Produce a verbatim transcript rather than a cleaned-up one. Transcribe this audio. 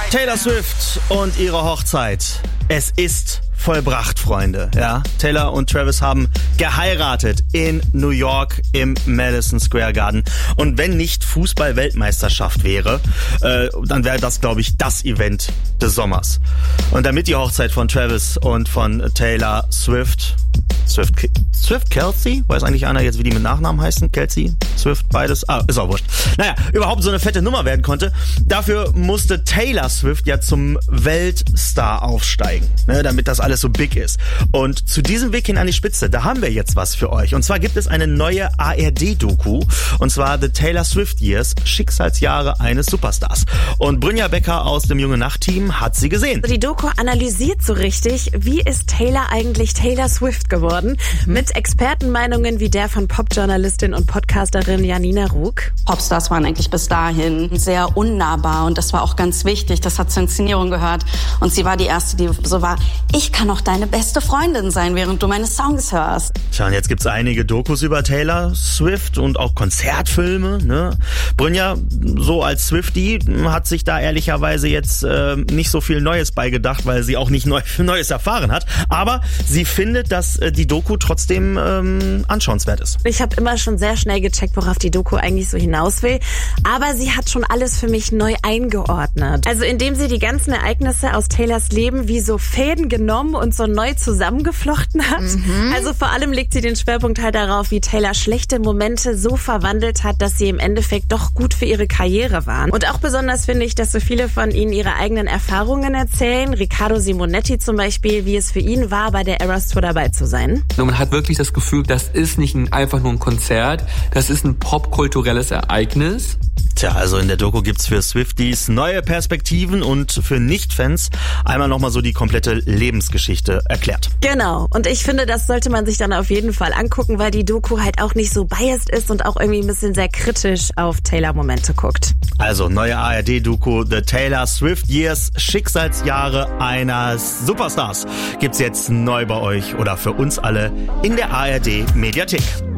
Taylor Swift und ihre Hochzeit. Es ist vollbracht, Freunde. Ja, Taylor und Travis haben geheiratet in New York im Madison Square Garden. Und wenn nicht Fußball-Weltmeisterschaft wäre, äh, dann wäre das, glaube ich, das Event des Sommers. Und damit die Hochzeit von Travis und von Taylor Swift, Swift, Swift Kelsey, weiß eigentlich einer jetzt, wie die mit Nachnamen heißen? Kelsey, Swift, beides? Ah, ist auch wurscht. Naja, überhaupt so eine fette Nummer werden konnte. Dafür musste Taylor Swift ja zum Weltstar aufsteigen, ne, damit das alles so big ist. Und zu diesem Weg hin an die Spitze, da haben wir jetzt was für euch. Und zwar gibt es eine neue A R D-Doku, und zwar The Taylor Swift Years, Schicksalsjahre eines Superstars. Und Brynja Becker aus dem Junge Nacht-Team hat sie gesehen. Die Doku analysiert so richtig, wie ist Taylor eigentlich Taylor Swift geworden? Mit Expertenmeinungen wie der von Popjournalistin und Podcasterin Janina Rug. Popstars waren eigentlich bis dahin sehr unnahbar und das war auch ganz wichtig. Das hat zur Inszenierung gehört und sie war die erste, die so war, ich kann auch deine beste Freundin sein, während du meine Songs hörst. Tja, und jetzt gibt's einige Dokus über Taylor Swift und auch Konzertfilme, ne? Brynja, so als Swiftie, hat sich da ehrlicherweise jetzt äh, nicht so viel Neues beigedacht, weil sie auch nicht neu, Neues erfahren hat. Aber sie findet, dass äh, die Doku trotzdem ähm, anschauenswert ist. Ich habe immer schon sehr schnell gecheckt, worauf die Doku eigentlich so hinaus will. Aber sie hat schon alles für mich neu eingeordnet. Also indem sie die ganzen Ereignisse aus Taylors Leben wie so Fäden genommen und so neu zusammengeflochten hat. Mhm. Also vor allem legt sie den Schwerpunkt halt darauf, wie Taylor schlechte Momente so verwandelt hat, dass sie im Endeffekt doch gut für ihre Karriere waren. Und auch besonders finde ich, dass so viele von ihnen ihre eigenen Erfahrungen erzählen. Riccardo Simonetti zum Beispiel, wie es für ihn war, bei der Eras Tour dabei zu sein. Und man hat wirklich das Gefühl, das ist nicht ein, einfach nur ein Konzert, das ist ein popkulturelles Ereignis. Tja, also in der Doku gibt's für Swifties neue Perspektiven und für Nicht-Fans einmal nochmal so die komplette Lebensgeschichte erklärt. Genau, und ich finde, das sollte man sich dann auf jeden Fall angucken, weil die Doku halt auch nicht so biased ist und auch irgendwie ein bisschen sehr kritisch auf Taylor-Momente guckt. Also neue A R D-Doku The Taylor Swift Years, Schicksalsjahre eines Superstars, gibt's jetzt neu bei euch oder für uns alle in der A R D Mediathek.